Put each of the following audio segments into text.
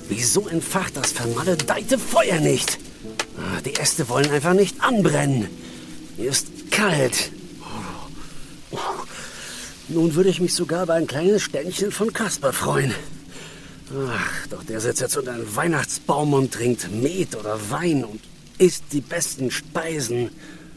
Wieso entfacht das vermaledeite Feuer nicht? Die Äste wollen einfach nicht anbrennen. Mir ist kalt. Nun würde ich mich sogar über ein kleines Ständchen von Kasper freuen. Ach, doch der sitzt jetzt unter einem Weihnachtsbaum und trinkt Met oder Wein und isst die besten Speisen.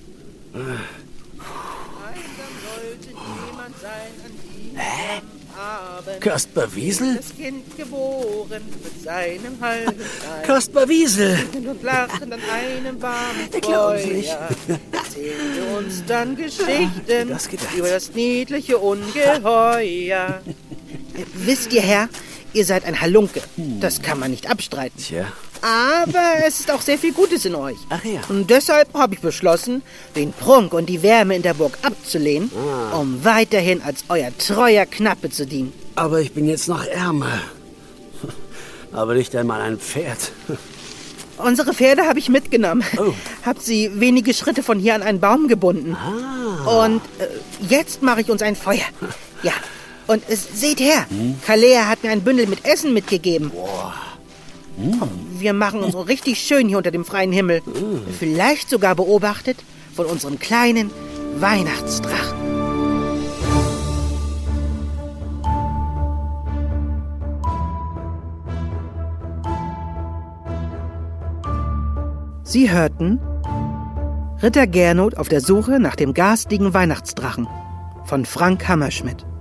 Hä? Kasper Wiesel? Das Kind geboren mit seinem halben Leib. Kasper Wiesel! Und lachen an einem warmen Der glaubt nicht. Feuer. Erzählte uns dann Geschichten das gedacht. über das niedliche Ungeheuer. Wisst ihr, Herr, ihr seid ein Halunke. Das kann man nicht abstreiten. Tja. Aber es ist auch sehr viel Gutes in euch. Ach ja. Und deshalb habe ich beschlossen, den Prunk und die Wärme in der Burg abzulehnen, um weiterhin als euer treuer Knappe zu dienen. Aber ich bin jetzt noch ärmer. Aber nicht einmal ein Pferd. Unsere Pferde habe ich mitgenommen. Oh. Hab sie wenige Schritte von hier an einen Baum gebunden. Und jetzt mache ich uns ein Feuer. Ja. Und seht her, Kalea hat mir ein Bündel mit Essen mitgegeben. Boah. Wir machen uns so richtig schön hier unter dem freien Himmel. Vielleicht sogar beobachtet von unserem kleinen Weihnachtsdrachen. Sie hörten Ritter Gernot auf der Suche nach dem garstigen Weihnachtsdrachen von Frank Hammerschmidt.